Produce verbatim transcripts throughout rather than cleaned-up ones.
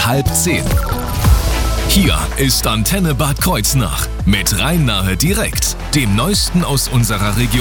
halb zehn. Hier ist Antenne Bad Kreuznach mit Rhein-Nahe direkt, dem Neuesten aus unserer Region.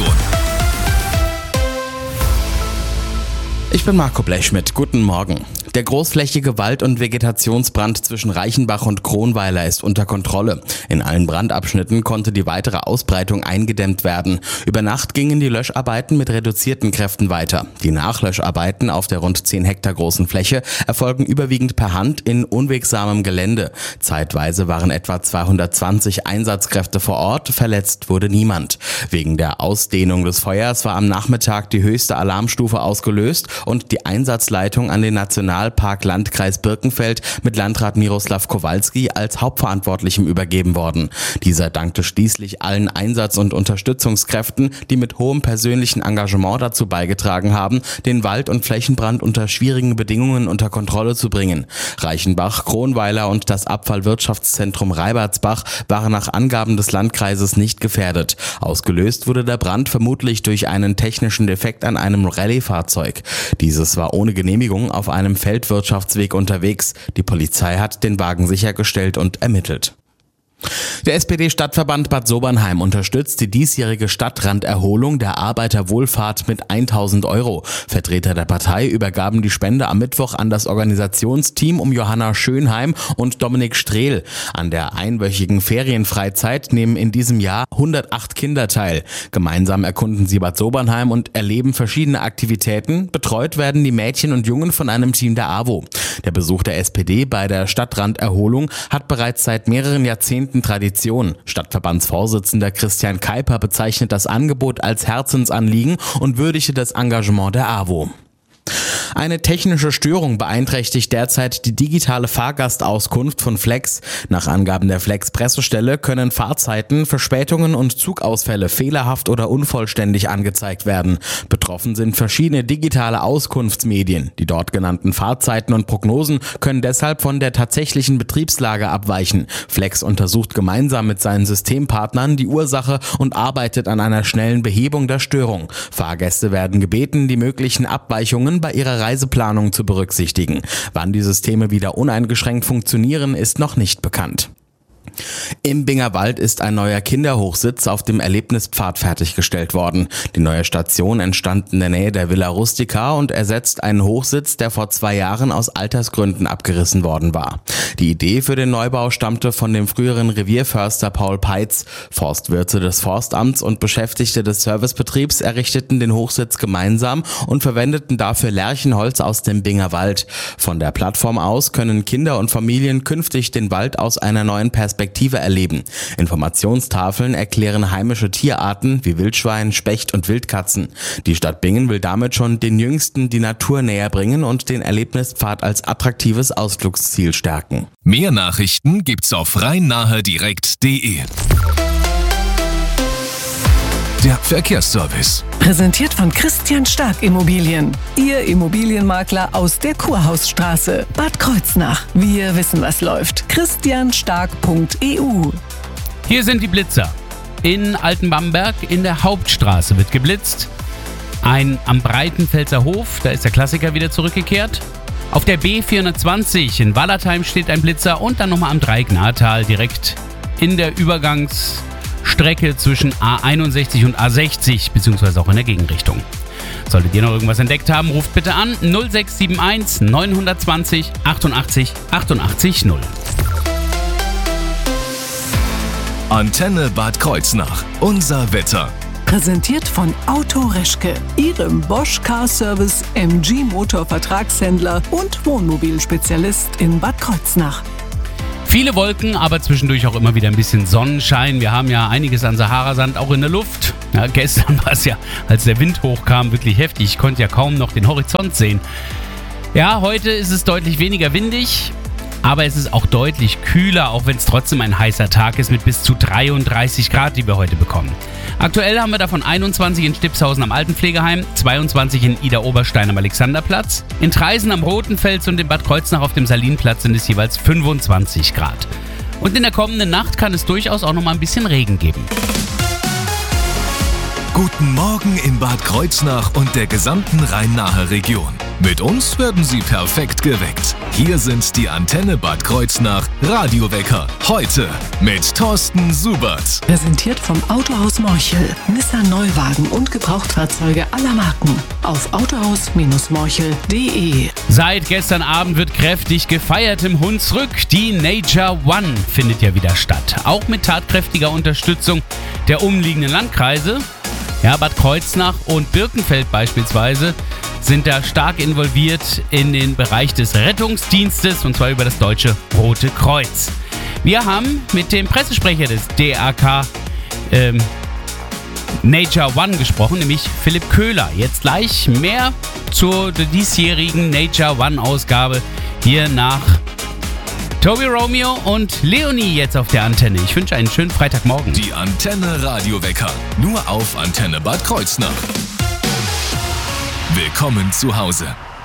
Ich bin Marco Blechschmidt, guten Morgen. Der großflächige Wald- und Vegetationsbrand zwischen Reichenbach und Kronweiler ist unter Kontrolle. In allen Brandabschnitten konnte die weitere Ausbreitung eingedämmt werden. Über Nacht gingen die Löscharbeiten mit reduzierten Kräften weiter. Die Nachlöscharbeiten auf der rund zehn Hektar großen Fläche erfolgen überwiegend per Hand in unwegsamem Gelände. Zeitweise waren etwa zweihundertzwanzig Einsatzkräfte vor Ort, verletzt wurde niemand. Wegen der Ausdehnung des Feuers war am Nachmittag die höchste Alarmstufe ausgelöst und die Einsatzleitung an den Nationalpark Landkreis Birkenfeld mit Landrat Miroslav Kowalski als Hauptverantwortlichem übergeben worden. Dieser dankte schließlich allen Einsatz- und Unterstützungskräften, die mit hohem persönlichen Engagement dazu beigetragen haben, den Wald- und Flächenbrand unter schwierigen Bedingungen unter Kontrolle zu bringen. Reichenbach, Kronweiler und das Abfallwirtschaftszentrum Reibertsbach waren nach Angaben des Landkreises nicht gefährdet. Ausgelöst wurde der Brand vermutlich durch einen technischen Defekt an einem Rallye-Fahrzeug. Dieses war ohne Genehmigung auf einem Feldwirtschaftsweg unterwegs. Die Polizei hat den Wagen sichergestellt und ermittelt. Der S P D-Stadtverband Bad Sobernheim unterstützt die diesjährige Stadtranderholung der Arbeiterwohlfahrt mit tausend Euro. Vertreter der Partei übergaben die Spende am Mittwoch an das Organisationsteam um Johanna Schönheim und Dominik Strehl. An der einwöchigen Ferienfreizeit nehmen in diesem Jahr hundertacht Kinder teil. Gemeinsam erkunden sie Bad Sobernheim und erleben verschiedene Aktivitäten. Betreut werden die Mädchen und Jungen von einem Team der A W O. Der Besuch der S P D bei der Stadtranderholung hat bereits seit mehreren Jahrzehnten Tradition. Stadtverbandsvorsitzender Christian Keiper bezeichnet das Angebot als Herzensanliegen und würdigte das Engagement der A W O. Eine technische Störung beeinträchtigt derzeit die digitale Fahrgastauskunft von Flex. Nach Angaben der Flex-Pressestelle können Fahrzeiten, Verspätungen und Zugausfälle fehlerhaft oder unvollständig angezeigt werden. Betroffen sind verschiedene digitale Auskunftsmedien. Die dort genannten Fahrzeiten und Prognosen können deshalb von der tatsächlichen Betriebslage abweichen. Flex untersucht gemeinsam mit seinen Systempartnern die Ursache und arbeitet an einer schnellen Behebung der Störung. Fahrgäste werden gebeten, die möglichen Abweichungen bei ihrer Reiseplanung zu berücksichtigen. Wann die Systeme wieder uneingeschränkt funktionieren, ist noch nicht bekannt. Im Bingerwald ist ein neuer Kinderhochsitz auf dem Erlebnispfad fertiggestellt worden. Die neue Station entstand in der Nähe der Villa Rustica und ersetzt einen Hochsitz, der vor zwei Jahren aus Altersgründen abgerissen worden war. Die Idee für den Neubau stammte von dem früheren Revierförster Paul Peitz. Forstwirte des Forstamts und Beschäftigte des Servicebetriebs errichteten den Hochsitz gemeinsam und verwendeten dafür Lärchenholz aus dem Bingerwald. Von der Plattform aus können Kinder und Familien künftig den Wald aus einer neuen Perspektive erleben. Informationstafeln erklären heimische Tierarten wie Wildschwein, Specht und Wildkatzen. Die Stadt Bingen will damit schon den Jüngsten die Natur näher bringen und den Erlebnispfad als attraktives Ausflugsziel stärken. Mehr Nachrichten gibt's auf rhein-nahe direkt punkt de. Der Verkehrsservice. Präsentiert von Christian Stark Immobilien. Ihr Immobilienmakler aus der Kurhausstraße, Bad Kreuznach. Wir wissen, was läuft. christian stark punkt e u. Hier sind die Blitzer. In Altenbamberg in der Hauptstraße wird geblitzt. Ein am Breitenfelser Hof, da ist der Klassiker wieder zurückgekehrt. Auf der B vierhundertzwanzig in Wallertheim steht ein Blitzer und dann nochmal am Dreiecknahtal direkt in der Übergangs Strecke zwischen A einundsechzig und A sechzig, beziehungsweise auch in der Gegenrichtung. Solltet ihr noch irgendwas entdeckt haben, ruft bitte an null sechs sieben eins neun zwei null achtundachtzig achtundachtzig null. Antenne Bad Kreuznach. Unser Wetter. Präsentiert von Auto Reschke, Ihrem Bosch Car Service M G Motor Vertragshändler und Wohnmobilspezialist in Bad Kreuznach. Viele Wolken, aber zwischendurch auch immer wieder ein bisschen Sonnenschein. Wir haben ja einiges an Saharasand auch in der Luft. Ja, gestern war es ja, als der Wind hochkam, wirklich heftig. Ich konnte ja kaum noch den Horizont sehen. Ja, heute ist es deutlich weniger windig, aber es ist auch deutlich kühler, auch wenn es trotzdem ein heißer Tag ist mit bis zu dreiunddreißig Grad, die wir heute bekommen. Aktuell haben wir davon einundzwanzig in Stipshausen am Altenpflegeheim, zweiundzwanzig in Idar-Oberstein am Alexanderplatz, in Traisen am Rotenfels und in Bad Kreuznach auf dem Salinplatz sind es jeweils fünfundzwanzig Grad. Und in der kommenden Nacht kann es durchaus auch noch mal ein bisschen Regen geben. Guten Morgen in Bad Kreuznach und der gesamten Rhein-Nahe Region. Mit uns werden Sie perfekt geweckt. Hier sind die Antenne Bad Kreuznach Radiowecker. Heute mit Thorsten Subert. Präsentiert vom Autohaus Morchel. Nissan Neuwagen und Gebrauchtfahrzeuge aller Marken. Auf autohaus morchel punkt de. Seit gestern Abend wird kräftig gefeiert im Hunsrück. Die Nature One findet ja wieder statt. Auch mit tatkräftiger Unterstützung der umliegenden Landkreise. Ja, Bad Kreuznach und Birkenfeld beispielsweise sind da stark involviert in den Bereich des Rettungsdienstes, und zwar über das Deutsche Rote Kreuz. Wir haben mit dem Pressesprecher des D R K ähm, Nature One gesprochen, nämlich Philipp Köhler. Jetzt gleich mehr zur diesjährigen Nature One Ausgabe hier nach Tobi Romeo und Leonie jetzt auf der Antenne. Ich wünsche einen schönen Freitagmorgen. Die Antenne Radiowecker. Nur auf Antenne Bad Kreuznach. Willkommen zu Hause.